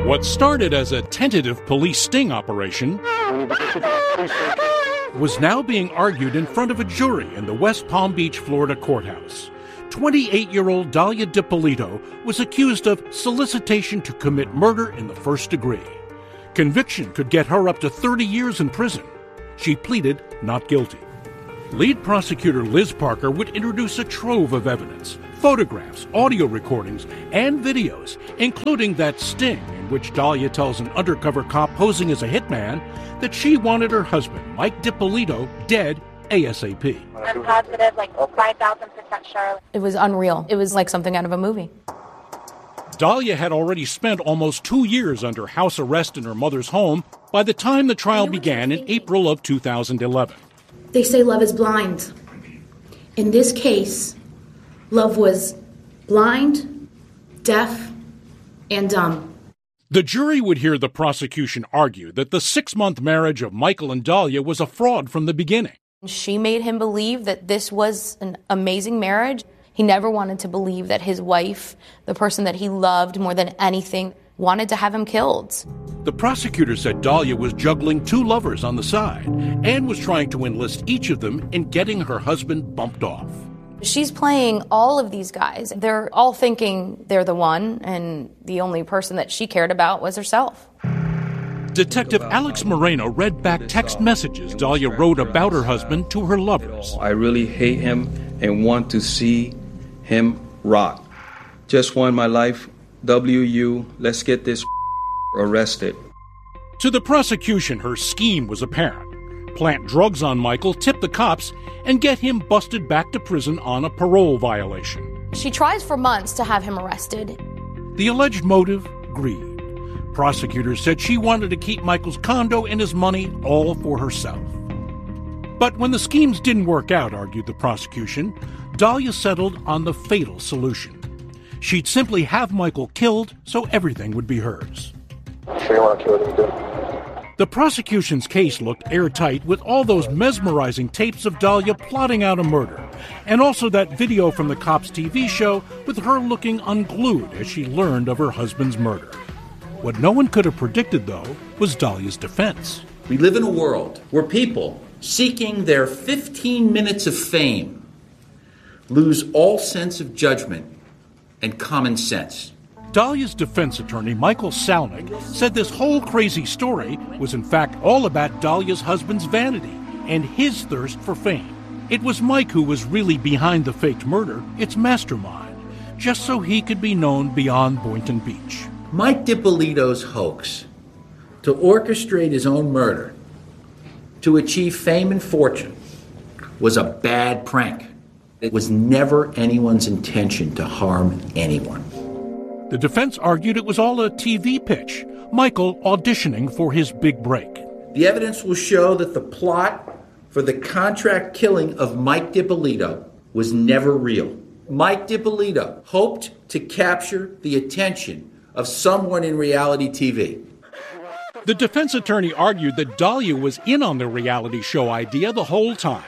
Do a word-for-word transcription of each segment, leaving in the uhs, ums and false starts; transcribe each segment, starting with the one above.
What started as a tentative police sting operation was now being argued in front of a jury in the West Palm Beach, Florida courthouse. twenty-eight-year-old Dalia Dippolito was accused of solicitation to commit murder in the first degree. Conviction could get her up to thirty years in prison. She pleaded not guilty. Lead prosecutor Liz Parker would introduce a trove of evidence, photographs, audio recordings, and videos, including that sting in which Dalia tells an undercover cop posing as a hitman that she wanted her husband, Mike Dippolito, dead ASAP. I'm positive, like five thousand percent sure. It was unreal. It was like something out of a movie. Dalia had already spent almost two years under house arrest in her mother's home by the time the trial began in April of two thousand eleven. They say love is blind. In this case, love was blind, deaf, and dumb. The jury would hear the prosecution argue that the six-month marriage of Michael and Dalia was a fraud from the beginning. She made him believe that this was an amazing marriage. He never wanted to believe that his wife, the person that he loved more than anything, wanted to have him killed. The prosecutor said Dalia was juggling two lovers on the side and was trying to enlist each of them in getting her husband bumped off. She's playing all of these guys. They're all thinking they're the one, and the only person that she cared about was herself. Detective Alex Moreno read back text messages Dalia wrote about her husband to her lovers. I really hate him and want to see him rot. Just want my life. W U, let's get this arrested. To the prosecution, her scheme was apparent. Plant drugs on Michael, tip the cops, and get him busted back to prison on a parole violation. She tries for months to have him arrested. The alleged motive? Greed. Prosecutors said she wanted to keep Michael's condo and his money all for herself. But when the schemes didn't work out, argued the prosecution, Dalia settled on the fatal solution. She'd simply have Michael killed so everything would be hers. Sure you want to kill him, do. The prosecution's case looked airtight with all those mesmerizing tapes of Dalia plotting out a murder, and also that video from the cops' T V show with her looking unglued as she learned of her husband's murder. What no one could have predicted, though, was Dalia's defense. We live in a world where people seeking their fifteen minutes of fame lose all sense of judgment and common sense. Dalia's defense attorney, Michael Salnick, said this whole crazy story was in fact all about Dalia's husband's vanity and his thirst for fame. It was Mike who was really behind the faked murder, its mastermind, just so he could be known beyond Boynton Beach. Mike Dippolito's hoax to orchestrate his own murder to achieve fame and fortune was a bad prank. It was never anyone's intention to harm anyone. The defense argued it was all a T V pitch, Michael auditioning for his big break. The evidence will show that the plot for the contract killing of Mike Dippolito was never real. Mike Dippolito hoped to capture the attention of someone in reality T V. The defense attorney argued that Dalia was in on the reality show idea the whole time.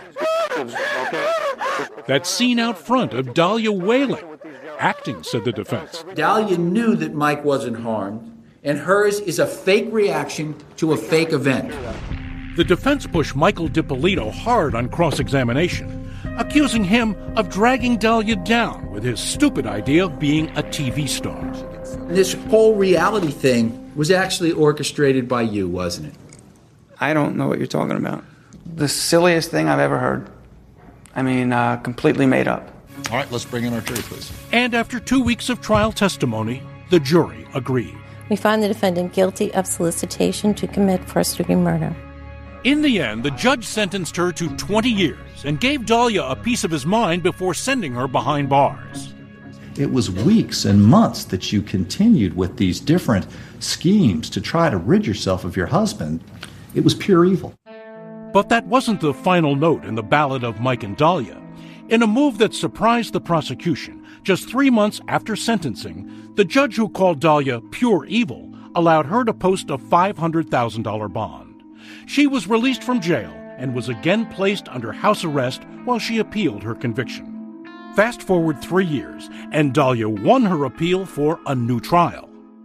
That scene out front of Dalia wailing. Acting, said the defense. Dalia knew that Mike wasn't harmed, and hers is a fake reaction to a fake event. The defense pushed Michael Dippolito hard on cross-examination, accusing him of dragging Dalia down with his stupid idea of being a T V star. This whole reality thing was actually orchestrated by you, wasn't it? I don't know what you're talking about. The silliest thing I've ever heard. I mean, uh, completely made up. All right, let's bring in our jury, please. And after two weeks of trial testimony, the jury agreed. We find the defendant guilty of solicitation to commit first-degree murder. In the end, the judge sentenced her to twenty years and gave Dalia a piece of his mind before sending her behind bars. It was weeks and months that you continued with these different schemes to try to rid yourself of your husband. It was pure evil. But that wasn't the final note in the ballad of Mike and Dalia. In a move that surprised the prosecution, just three months after sentencing, the judge who called Dalia pure evil allowed her to post a five hundred thousand dollars bond. She was released from jail and was again placed under house arrest while she appealed her conviction. Fast forward three years, and Dalia won her appeal for a new trial.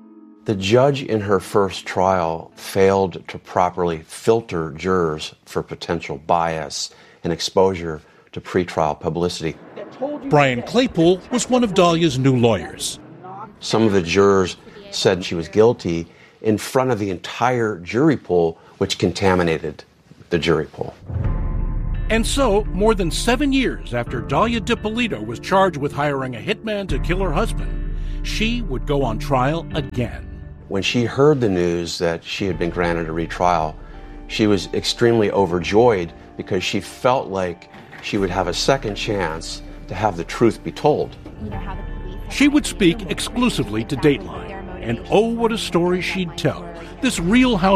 The judge in her first trial failed to properly filter jurors for potential bias and exposure to pretrial publicity. Brian Claypool was one of Dahlia's new lawyers. Some of the jurors said she was guilty in front of the entire jury pool, which contaminated the jury pool. And so, more than seven years after Dahlia Dippolito was charged with hiring a hitman to kill her husband, she would go on trial again. When she heard the news that she had been granted a retrial, she was extremely overjoyed because she felt like she would have a second chance to have the truth be told. She would speak exclusively to Dateline, and oh, what a story she'd tell. This Real House